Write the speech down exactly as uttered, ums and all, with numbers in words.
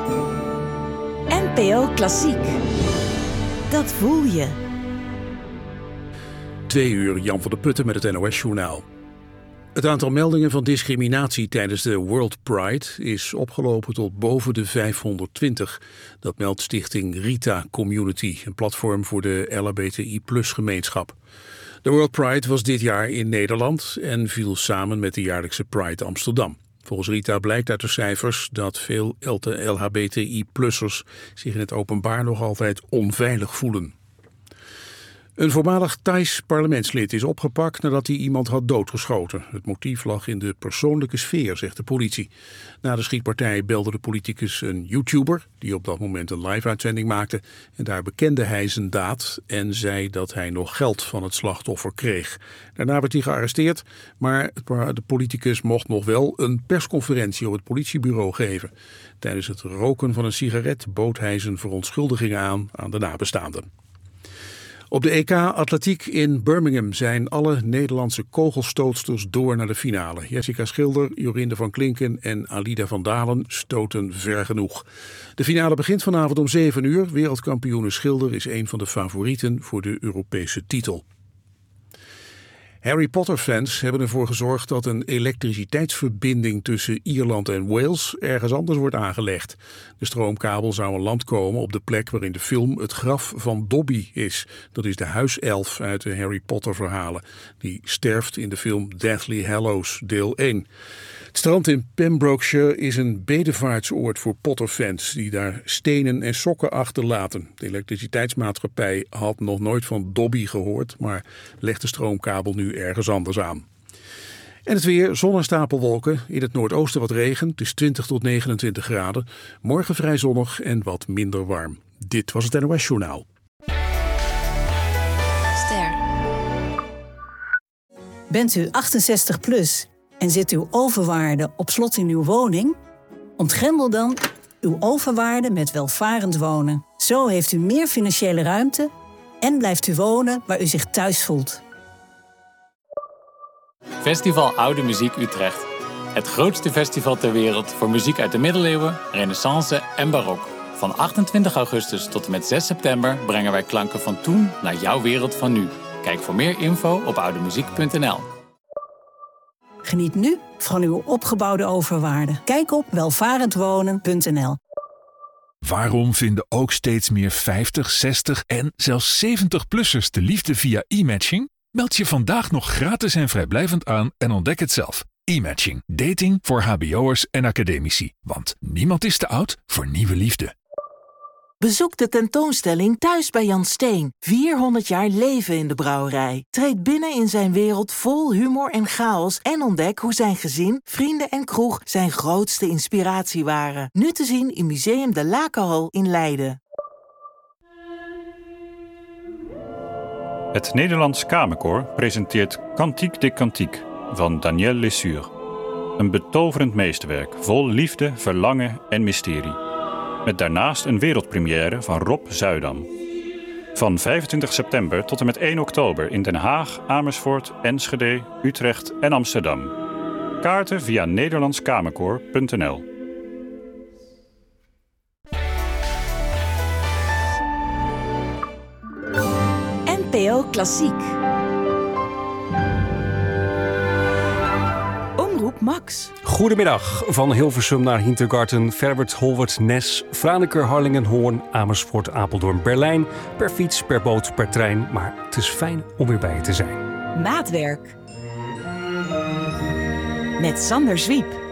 N P O Klassiek. Dat voel je. Twee uur, Jan van der Putten met het N O S-journaal. Het aantal meldingen van discriminatie tijdens de World Pride is opgelopen tot boven de vijfhonderdtwintig. Dat meldt stichting Rita Community, een platform voor de L H B T I plus gemeenschap. De World Pride was dit jaar in Nederland en viel samen met de jaarlijkse Pride Amsterdam. Volgens Rita blijkt uit de cijfers dat veel L H B T I plussers zich in het openbaar nog altijd onveilig voelen. Een voormalig Thais parlementslid is opgepakt nadat hij iemand had doodgeschoten. Het motief lag in de persoonlijke sfeer, zegt de politie. Na de schietpartij belde de politicus een YouTuber die op dat moment een live-uitzending maakte. En daar bekende hij zijn daad en zei dat hij nog geld van het slachtoffer kreeg. Daarna werd hij gearresteerd, maar de politicus mocht nog wel een persconferentie op het politiebureau geven. Tijdens het roken van een sigaret bood hij zijn verontschuldigingen aan aan de nabestaanden. Op de E K Atletiek in Birmingham zijn alle Nederlandse kogelstootsters door naar de finale. Jessica Schilder, Jorinde van Klinken en Alida van Dalen stoten ver genoeg. De finale begint vanavond om zeven uur. Wereldkampioene Schilder is een van de favorieten voor de Europese titel. Harry Potter-fans hebben ervoor gezorgd dat een elektriciteitsverbinding tussen Ierland en Wales ergens anders wordt aangelegd. De stroomkabel zou aan land komen op de plek waarin de film Het graf van Dobby is. Dat is de huiself uit de Harry Potter-verhalen. Die sterft in de film Deathly Hallows, deel één. Het strand in Pembrokeshire is een bedevaartsoord voor Potter-fans die daar stenen en sokken achterlaten. De elektriciteitsmaatschappij had nog nooit van Dobby gehoord, maar legt de stroomkabel nu ergens anders aan. En het weer, zon en stapelwolken. In het noordoosten wat regen. Het is twintig tot negenentwintig graden. Morgen vrij zonnig en wat minder warm. Dit was het N O S-journaal. Ster. Bent u achtenzestig plus en zit uw overwaarde op slot in uw woning? Ontgrendel dan uw overwaarde met welvarend wonen. Zo heeft u meer financiële ruimte en blijft u wonen waar u zich thuis voelt. Festival Oude Muziek Utrecht. Het grootste festival ter wereld voor muziek uit de middeleeuwen, renaissance en barok. Van achtentwintig augustus tot en met zes september brengen wij klanken van toen naar jouw wereld van nu. Kijk voor meer info op oudemuziek punt n l. Geniet nu van uw opgebouwde overwaarde. Kijk op welvarendwonen punt n l. Waarom vinden ook steeds meer vijftig, zestig en zelfs zeventig-plussers de liefde via e-matching? Meld je vandaag nog gratis en vrijblijvend aan en ontdek het zelf. E-matching. Dating voor hbo'ers en academici. Want niemand is te oud voor nieuwe liefde. Bezoek de tentoonstelling Thuis bij Jan Steen. vierhonderd jaar leven in de brouwerij. Treed binnen in zijn wereld vol humor en chaos en ontdek hoe zijn gezin, vrienden en kroeg zijn grootste inspiratie waren. Nu te zien in Museum de Lakenhal in Leiden. Het Nederlands Kamerkoor presenteert Cantique des Cantiques van Daniel Lesure. Een betoverend meesterwerk vol liefde, verlangen en mysterie. Met daarnaast een wereldpremière van Rob Zuidam. Van vijfentwintig september tot en met één oktober in Den Haag, Amersfoort, Enschede, Utrecht en Amsterdam. Kaarten via nederlandskamerkoor punt n l. N P O Klassiek. Omroep Max. Goedemiddag. Van Hilversum naar Hintergarten, Verbert, Holwert, Nes, Franeker, Harlingen, Hoorn, Amersfoort, Apeldoorn, Berlijn. Per fiets, per boot, per trein. Maar het is fijn om weer bij je te zijn. Maatwerk. Met Sander Zwiep.